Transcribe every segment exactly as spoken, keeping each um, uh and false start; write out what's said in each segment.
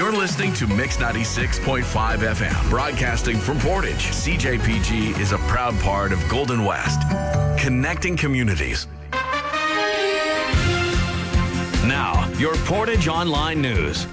You're listening to Mix ninety-six point five F M, broadcasting from Portage. C J P G is a proud part of Golden West, connecting communities. Now, your Portage Online News.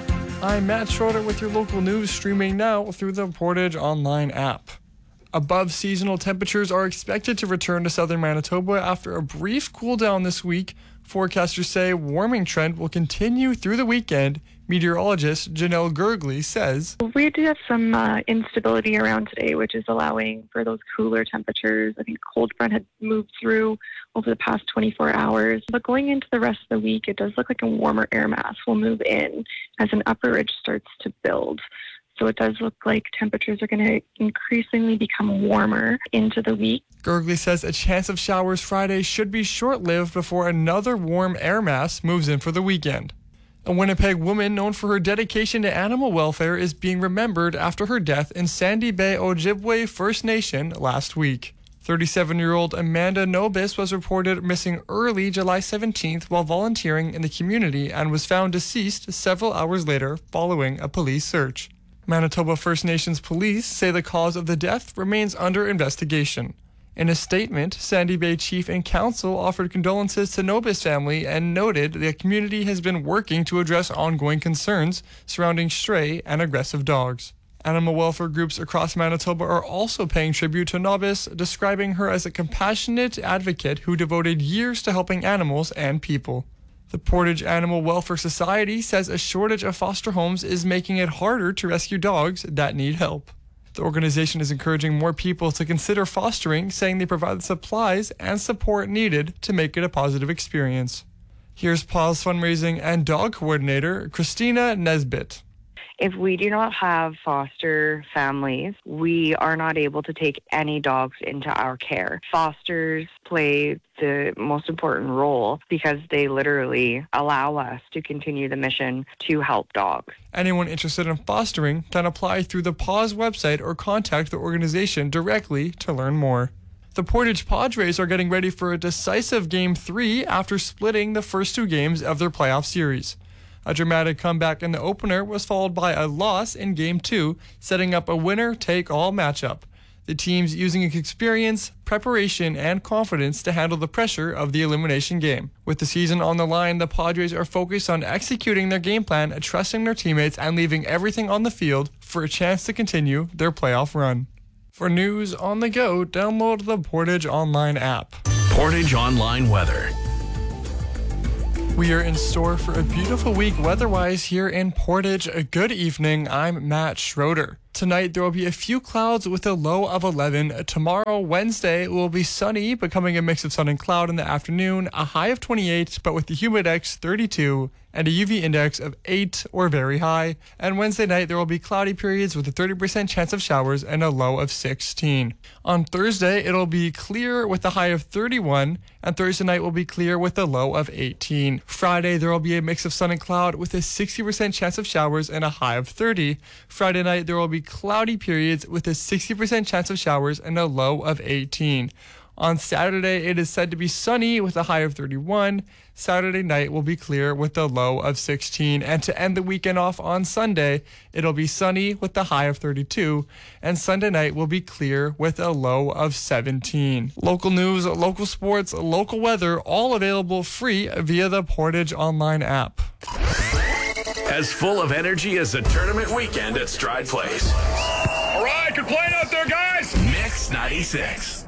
I'm Matt Schroeder with your local news, streaming now through the Portage Online app. Above seasonal temperatures are expected to return to southern Manitoba after a brief cool down this week. Forecasters say warming trend will continue through the weekend. Meteorologist Janelle Gergley says, We do have some uh, instability around today, which is allowing for those cooler temperatures. I think cold front had moved through over the past twenty-four hours. But going into the rest of the week, it does look like a warmer air mass will move in as an upper ridge starts to build. So it does look like temperatures are going to increasingly become warmer into the week. Gergley says a chance of showers Friday should be short-lived before another warm air mass moves in for the weekend. A Winnipeg woman known for her dedication to animal welfare is being remembered after her death in Sandy Bay Ojibwe First Nation last week. thirty-seven-year-old Amanda Nobis was reported missing early July seventeenth while volunteering in the community and was found deceased several hours later following a police search. Manitoba First Nations police say the cause of the death remains under investigation. In a statement, Sandy Bay Chief and Council offered condolences to Nobis family and noted the community has been working to address ongoing concerns surrounding stray and aggressive dogs. Animal welfare groups across Manitoba are also paying tribute to Nobis, describing her as a compassionate advocate who devoted years to helping animals and people. The Portage Animal Welfare Society says a shortage of foster homes is making it harder to rescue dogs that need help. The organization is encouraging more people to consider fostering, saying they provide the supplies and support needed to make it a positive experience. Here's Paws Fundraising and Dog Coordinator Christina Nesbitt. If we do not have foster families, we are not able to take any dogs into our care. Fosters play the most important role because they literally allow us to continue the mission to help dogs. Anyone interested in fostering can apply through the Paws website or contact the organization directly to learn more. The Portage Padres are getting ready for a decisive Game three after splitting the first two games of their playoff series. A dramatic comeback in the opener was followed by a loss in Game two, setting up a winner-take-all matchup. The teams using experience, preparation, and confidence to handle the pressure of the elimination game. With the season on the line, the Padres are focused on executing their game plan, trusting their teammates, and leaving everything on the field for a chance to continue their playoff run. For news on the go, download the Portage Online app. Portage Online weather. We are in store for a beautiful week weather-wise here in Portage. A good evening. I'm Matt Schroeder. Tonight, there will be a few clouds with a low of eleven. Tomorrow, Wednesday, will be sunny, becoming a mix of sun and cloud in the afternoon. A high of twenty-eight, but with the humidex thirty-two and a U V index of eight or very high. And Wednesday night, there will be cloudy periods with a thirty percent chance of showers and a low of sixteen. On Thursday, it'll be clear with a high of thirty-one, and Thursday night will be clear with a low of eighteen. Friday, there will be a mix of sun and cloud with a sixty percent chance of showers and a high of thirty. Friday night, there will be cloudy periods with a sixty percent chance of showers and a low of eighteen. On Saturday, it is said to be sunny with a high of thirty-one. Saturday night will be clear with a low of sixteen. And to end the weekend off on Sunday, it'll be sunny with a high of thirty-two. And Sunday night will be clear with a low of seventeen. Local news, local sports, local weather, all available free via the Portage Online app. As full of energy as a tournament weekend at Stride Place. All right, good playing out there, guys. Mix ninety-six.